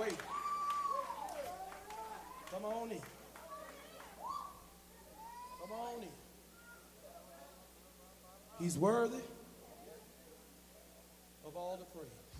wait. Come on in. Come on in. He's worthy of all the praise.